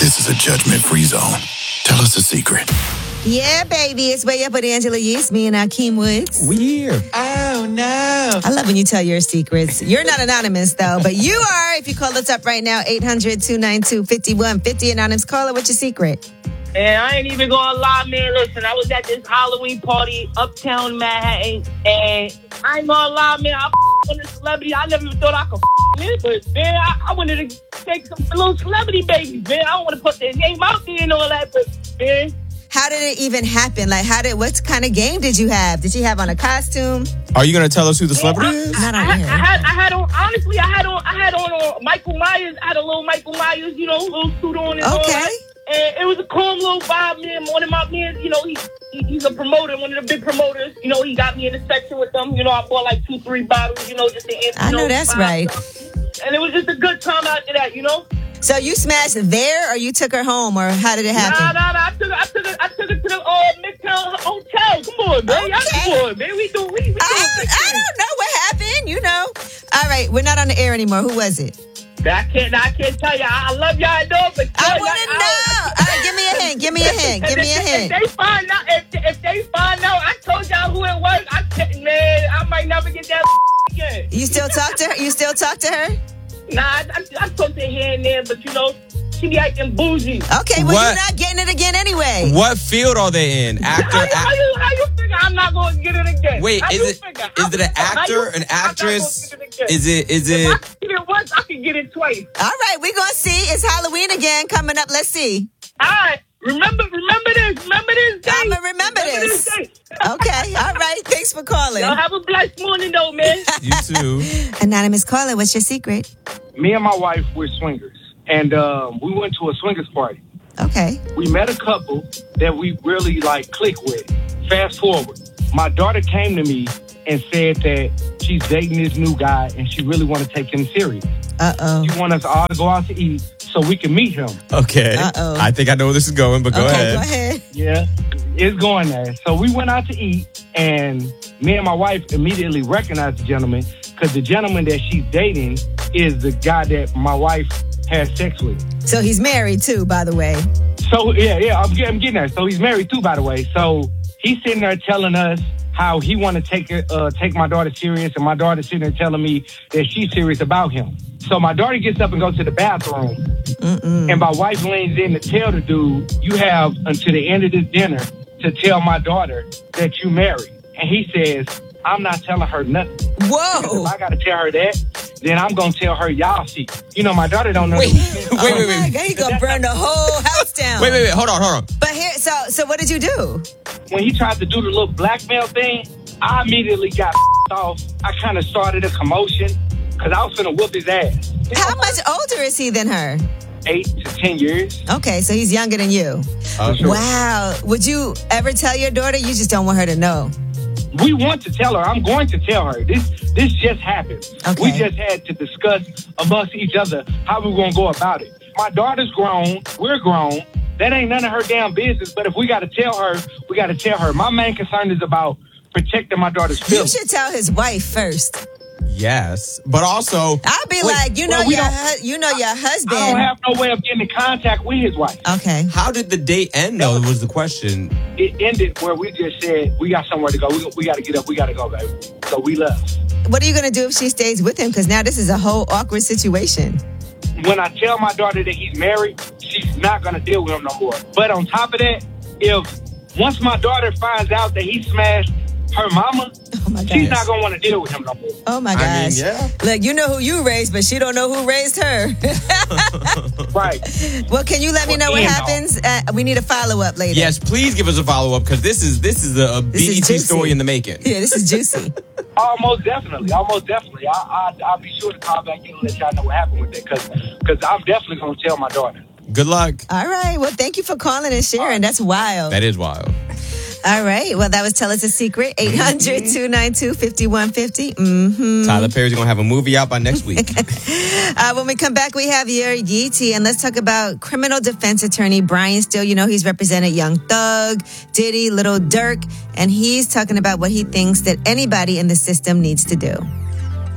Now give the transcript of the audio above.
This is a judgment-free zone. Tell us a secret. Yeah, baby. It's Way Up with Angela Yee. Me and Akeem Woods. We here. Oh, no. I love when you tell your secrets. You're not anonymous, though, but you are. If you call us up right now, 800-292-5150. Anonymous caller, what's your secret? And I ain't even gonna lie, man. Listen, I was at this Halloween party uptown Manhattan, and I ain't gonna lie, man. I on a celebrity. I never even thought I could it, but man, I wanted to take some little celebrity babies, man. I don't want to put their name out there and all that, but man. How did it even happen? Like, what kind of game did you have? Did you have on a costume? Are you going to tell us who the celebrity is? Not on here. I had on, honestly, I had on Michael Myers. I had a little Michael Myers, little suit on and all that. And it was a calm little vibe, man. One of my men, he's a promoter, one of the big promoters. He got me in the section with them. I bought like 2-3 bottles, just to empty. I know that's right. And it was just a good time after that, So you smashed there, or you took her home, or how did it happen? Nah. I took her to the Midtown Hotel. Come on, man. Okay. Come on, man. We do. I don't know what happened. All right, we're not on the air anymore. Who was it? I can't tell you. I love y'all, I know, but I want to know. All right, give me a hint. Give me a hint. If they find out, I told y'all who it was. I might never get that again. You still talk to her? Nah, I talk to her here and there, but she be acting bougie. Okay, well, you're not getting it again anyway. What field are they in? Actor? How you figure I'm not going to get it again? Wait, is it an actor, an actress? Is it? If I can get it once, I can get it twice. All right, we're going to see. It's Halloween again coming up. Let's see. All right. Remember this day. I'm going to remember this. Okay, all right. Thanks for calling. Y'all have a blessed morning, though, man. You too. Anonymous caller, what's your secret? Me and my wife were swingers, and we went to a swingers party. Okay. We met a couple that we really click with. Fast forward, my daughter came to me and said that she's dating this new guy and she really want to take him serious. Uh-oh. She want us all to go out to eat so we can meet him. Okay. Uh-oh. I think I know where this is going, but go ahead. Go ahead. Yeah, it's going there. So we went out to eat, and me and my wife immediately recognized the gentleman because the gentleman that she's dating is the guy that my wife has sex with. So he's married too, by the way. So, yeah, I'm getting there. So he's married too, by the way. So he's sitting there telling us how he want to take my daughter serious, and my daughter's sitting there telling me that she's serious about him. So my daughter gets up and goes to the bathroom, and my wife leans in to tell the dude, you have until the end of this dinner to tell my daughter that you married. And he says, I'm not telling her nothing. Whoa. If I got to tell her that, then I'm going to tell her y'all see. My daughter don't know. Wait. He's going to burn the whole house down. Wait. Hold on. But here, so what did you do? When he tried to do the little blackmail thing, I immediately got off. I kind of started a commotion because I was finna whoop his ass. How much older is he than her? 8 to 10 years. Okay, so he's younger than you. Sure. Wow. Would you ever tell your daughter? You just don't want her to know. We want to tell her. I'm going to tell her. This just happened. Okay. We just had to discuss amongst each other how we're going to go about it. My daughter's grown. We're grown. That ain't none of her damn business. But if we got to tell her, we got to tell her. My main concern is about protecting my daughter's feelings. You should tell his wife first. Yes, but also I'll be like, your husband. I don't have no way of getting in contact with his wife. Okay. how did the date end, though, was the question. It ended where we just said, we got somewhere to go. We got to get up. We got to go, baby. So we left. What are you going to do if she stays with him? Because now this is a whole awkward situation. When I tell my daughter that he's married, she's not going to deal with him no more. But on top of that, once my daughter finds out that he smashed her mama, she's not going to want to deal with him no more. Oh, my gosh. Yeah. Look, you know who you raised, but she don't know who raised her. Right. Well, can you let me know what happens? We need a follow-up later. Yes, please give us a follow-up, because this is a BET story in the making. Yeah, this is juicy. Almost definitely. I'll be sure to call back in and let y'all know what happened with it, because I'm definitely going to tell my daughter. Good luck. All right. Well, thank you for calling and sharing. That's wild. That is wild. All right. Well, that was Tell Us a Secret. 800-292-5150. Mm-hmm. Tyler Perry's going to have a movie out by next week. When we come back, we have your Yeetie, and let's talk about criminal defense attorney Brian Steele. He's represented Young Thug, Diddy, Little Durk, and he's talking about what he thinks that anybody in the system needs to do.